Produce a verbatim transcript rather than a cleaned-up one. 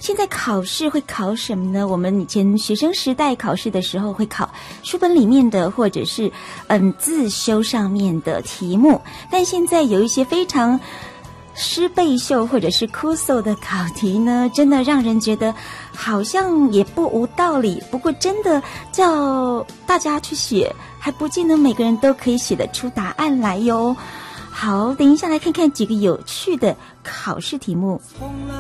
现在考试会考什么呢？我们以前学生时代考试的时候会考书本里面的，或者是嗯自修上面的题目，但现在有一些非常诗背秀或者是酷搜的考题呢，真的让人觉得好像也不无道理。不过真的叫大家去写，还不见得每个人都可以写得出答案来哟。好，等一下来看看几个有趣的考试题目。